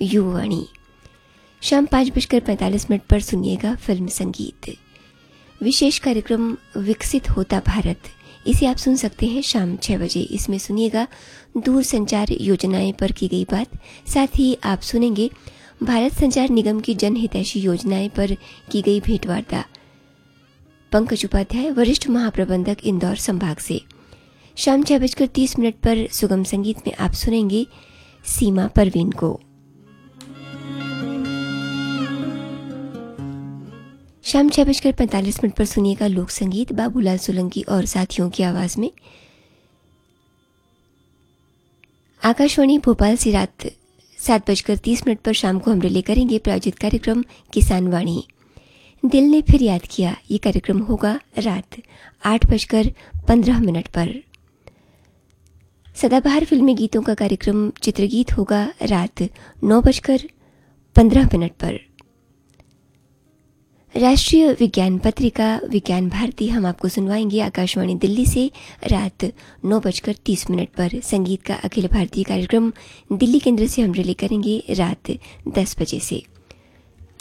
युवाणी। शाम 5:45 पर सुनिएगा फिल्म संगीत। विशेष कार्यक्रम विकसित होता भारत, इसे आप सुन सकते हैं शाम 6 बजे। इसमें सुनिएगा दूर संचार योजनाएं पर की गई बात। साथ ही आप सुनेंगे भारत संचार निगम की जनहितैषी योजनाएं पर की गई भेंटवार्ता। पंकज उपाध्याय, वरिष्ठ महाप्रबंधक, इंदौर संभाग से। शाम 6:30 पर सुगम संगीत में आप सुनेंगे सीमा परवीन को। शाम 6:45 पर सुनिएगा लोक संगीत, बाबूलाल सोलंकी और साथियों की आवाज में। आकाशवाणी भोपाल से रात 7:30 पर शाम को हम रिले करेंगे प्रायोजित कार्यक्रम किसान वाणी। दिल ने फिर याद किया, ये कार्यक्रम होगा रात 8:15 पर। सदाबहार फिल्मी गीतों का कार्यक्रम चित्रगीत होगा रात 9:15 पर। राष्ट्रीय विज्ञान पत्रिका विज्ञान भारती हम आपको सुनवाएंगे आकाशवाणी दिल्ली से रात 9:30 पर। संगीत का अखिल भारतीय कार्यक्रम दिल्ली केंद्र से हम रिले करेंगे रात 10 बजे से।